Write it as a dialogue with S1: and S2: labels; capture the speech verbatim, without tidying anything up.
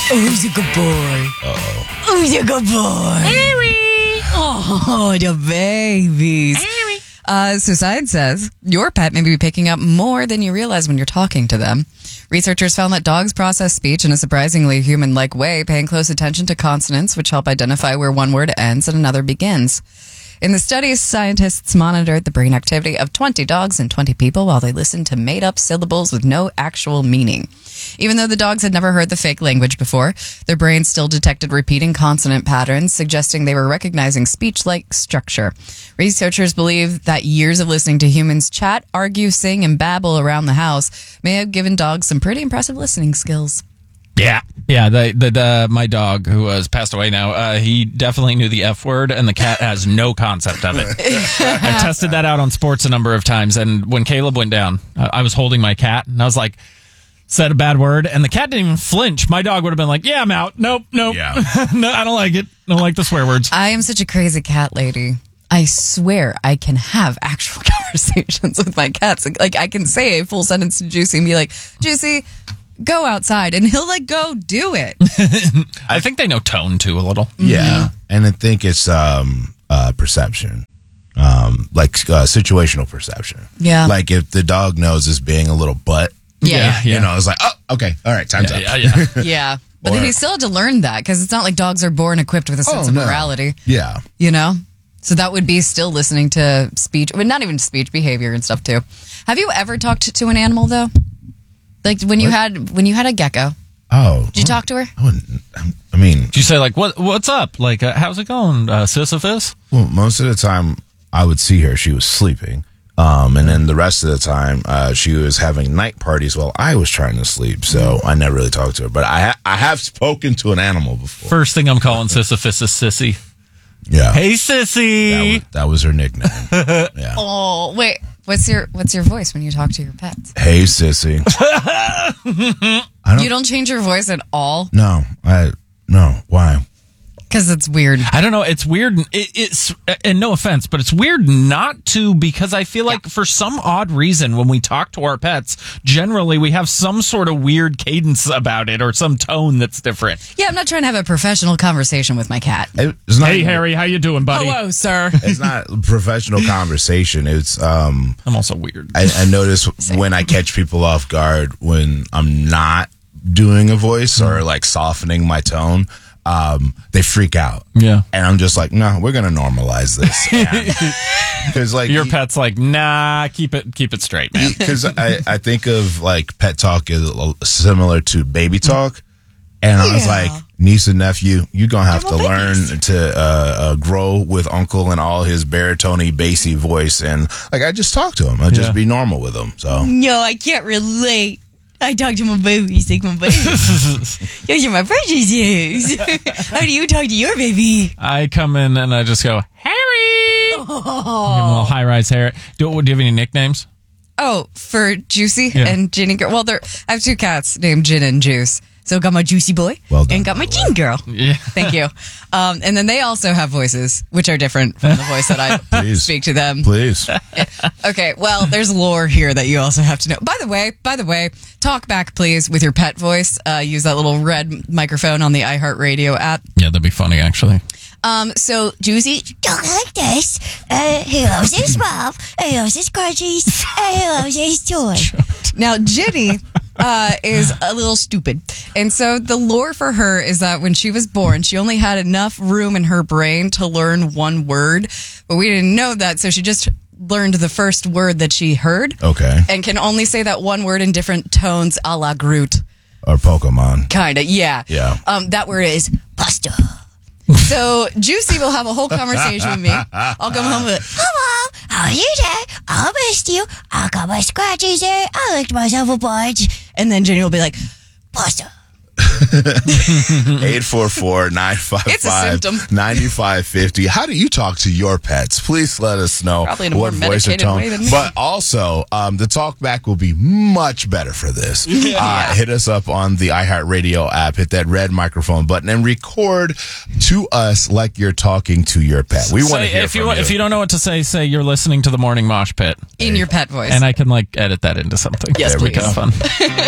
S1: Who's a good boy?
S2: Uh-oh.
S1: Who's a good boy?
S3: Harry.
S1: Oh, the babies.
S3: Harry.
S1: Uh, so science says your pet may be picking up more than you realize when you're talking to them. Researchers found that dogs process speech in a surprisingly human-like way, paying close attention to consonants, which help identify where one word ends and another begins. In the studies, scientists monitored the brain activity of twenty dogs and twenty people while they listened to made-up syllables with no actual meaning. Even though the dogs had never heard the fake language before, their brains still detected repeating consonant patterns, suggesting they were recognizing speech-like structure. Researchers believe that years of listening to humans chat, argue, sing, and babble around the house may have given dogs some pretty impressive listening skills.
S3: Yeah. Yeah, the, the, the my dog, who has passed away now, uh, he definitely knew the F word, and the cat has no concept of it. I tested that out on sports a number of times, and when Caleb went down, uh, I was holding my cat, and I was like, said a bad word, and the cat didn't even flinch. My dog would have been like, yeah, I'm out. Nope, nope.
S2: Yeah.
S3: No, I don't like it. I don't like the swear words.
S1: I am such a crazy cat lady. I swear I can have actual conversations with my cats. Like, I can say a full sentence to Juicy and be like, Juicy, go outside, and he'll like go do it.
S3: I think they know tone too a little.
S2: Yeah, mm-hmm. And I think it's um, uh, perception, um, like uh, situational perception.
S1: Yeah,
S2: like if the dog knows it's being a little butt.
S1: Yeah,
S2: yeah, you know, it's like, oh, okay, all right, time's
S3: yeah,
S2: up.
S3: Yeah, yeah,
S1: yeah. But
S2: Or,
S1: then he still had to learn that because it's not like dogs are born equipped with a sense
S2: oh,
S1: of
S2: no.
S1: morality.
S2: Yeah,
S1: you know. So that would be still listening to speech, but not even speech, behavior and stuff too. Have you ever talked to an animal though? Like when you
S2: what?
S1: had when you had a gecko.
S2: Oh,
S1: did you talk to her?
S2: I, wouldn't, I mean,
S3: did you say like, what? What's up? Like, uh, how's it going, uh, Sisyphus?
S2: Well, most of the time I would see her; she was sleeping, um, and then the rest of the time uh, she was having night parties while I was trying to sleep. So I never really talked to her. But I ha- I have spoken to an animal before.
S3: First thing I'm calling Sisyphus is Sissy.
S2: Yeah.
S3: Hey, Sissy.
S2: That was, that was her nickname. Yeah.
S1: Oh, wait. What's your What's your voice when you talk to your pets?
S2: Hey, Sissy. I don't,
S1: you don't change your voice at all?
S2: No. I no. Why?
S1: Because it's weird.
S3: I don't know. It's weird. It, it's and no offense, but it's weird not to, because I feel like yeah. for some odd reason when we talk to our pets, generally we have some sort of weird cadence about it or some tone that's different.
S1: Yeah, I'm not trying to have a professional conversation with my cat.
S2: It's not,
S3: hey, Harry, how you doing, buddy?
S1: Hello, sir.
S2: It's not a professional conversation. It's um.
S3: I'm also weird.
S2: I, I notice when I catch people off guard when I'm not doing a voice mm. or like softening my tone. Um, they freak out.
S3: Yeah.
S2: And I'm just like, no, we're going to normalize this. Because like
S3: your pet's like, nah, keep it, keep it straight, man.
S2: Because I, I think of like pet talk is similar to baby talk. And I was
S1: yeah.
S2: like, niece and nephew, you're going to have to
S1: babies.
S2: learn to uh, uh, grow with uncle and all his baritone bassy voice. And like, I just talk to him. I just
S3: yeah.
S2: be normal with him. So
S1: no, I can't relate. I talk to my babies like my babies. Those are my precious. How do you talk to your baby?
S3: I come in and I just go, Harry.
S1: Oh.
S3: Give him a little high-rise hair. Do, do you have any nicknames?
S1: Oh, for Juicy
S3: yeah.
S1: and Ginny Girl. Well, I have two cats named Gin and Juice. So got my Juicy boy
S2: well done,
S1: and got my Gin Girl.
S3: Yeah.
S1: Thank you. Um, and then they also have voices, which are different from the voice that I
S2: Please.
S1: speak to them.
S2: Please.
S1: Okay, well, there's lore here that you also have to know. By the way, by the way, talk back, please, with your pet voice. Uh, use that little red microphone on the iHeartRadio app.
S3: Yeah, that'd be funny, actually.
S1: Um, so, Juicy,
S4: talk like this. Uh, he loves his mom. He loves his crunchies. And he loves his toy.
S1: Now, Ginny uh, is a little stupid. And so the lore for her is that when she was born, she only had enough room in her brain to learn one word. But we didn't know that, so she just learned the first word that she heard.
S2: Okay.
S1: And can only say that one word in different tones, a la Groot.
S2: Or Pokemon.
S1: Kind of, yeah.
S2: Yeah.
S1: Um, that word is pasta. So Juicy will have a whole conversation with me. I'll come home with,
S4: hello, how are you today? I missed you. I got my scratches in. I licked myself a bunch.
S1: and then Jenny will be like, pasta.
S2: eight four four, nine five five, nine five five zero. How do you talk to your pets? Please let us know
S1: Probably in a
S2: what
S1: more
S2: voice or
S1: medicated
S2: tone.
S1: way than me.
S2: But also, um, the talk back will be much better for this.
S1: Yeah.
S2: Uh, hit us up on the iHeartRadio app. Hit that red microphone button and record to us like you're talking to your pet. We want to hear
S3: if
S2: from
S3: you,
S2: you.
S3: If you don't know what to say, say you're listening to the Morning Mosh Pit.
S1: In your pet voice.
S3: And I can like edit that into something.
S1: Yes,
S3: There we
S1: please.
S3: go. Fun.